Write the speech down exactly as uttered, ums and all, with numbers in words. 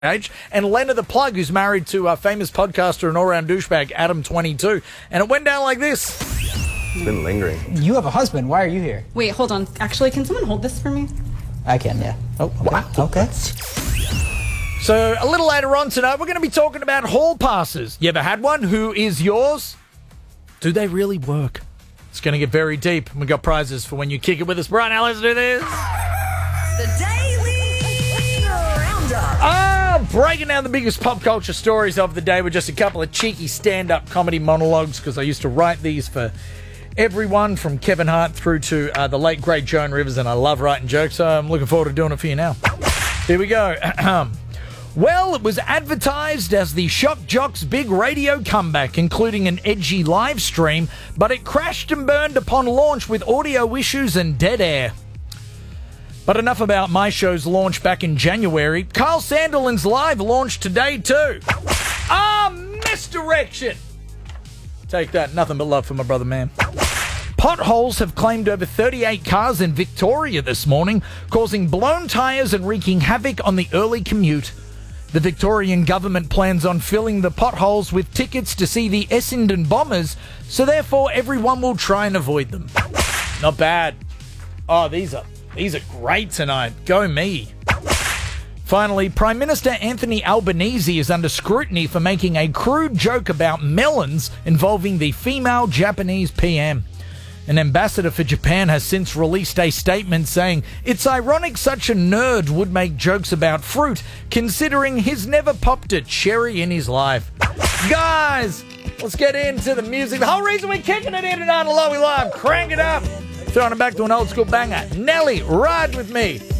age, and Lena the Plug, who's married to a famous podcaster and all-round douchebag, Adam twenty-two. And it went down like this. It's been lingering. You have a husband. Why are you here? Wait, hold on. Actually, can someone hold this for me? I can, yeah. Oh, okay. Wow. Okay. So a little later on tonight, we're going to be talking about hall passes. You ever had one? Who is yours? Do they really work? It's going to get very deep. We've got prizes for when you kick it with us. Right, now let's do this. The Daily Roundup. Ah, breaking down the biggest pop culture stories of the day with just a couple of cheeky stand-up comedy monologues, because I used to write these for everyone from Kevin Hart through to uh, the late, great Joan Rivers, and I love writing jokes, so I'm looking forward to doing it for you now. Here we go. Well, it was advertised as the Shock Jocks' big radio comeback, including an edgy live stream, but it crashed and burned upon launch with audio issues and dead air. But enough about my show's launch back in January. Kyle Sandilands Live launched today too. Ah, misdirection! Take that, nothing but love for my brother, man. Potholes have claimed over thirty-eight cars in Victoria this morning, causing blown tyres and wreaking havoc on the early commute. The Victorian government plans on filling the potholes with tickets to see the Essendon Bombers, so therefore everyone will try and avoid them. Not bad. Oh, these are these are great tonight. Go me. Finally, Prime Minister Anthony Albanese is under scrutiny for making a crude joke about melons involving the female Japanese P M. An ambassador for Japan has since released a statement saying, "It's ironic such a nerd would make jokes about fruit, considering he's never popped a cherry in his life." Guys, let's get into the music. The whole reason we're kicking it in tonight on Lowy Live. Crank it up. Throwing it back to an old school banger. Nelly, Ride With Me.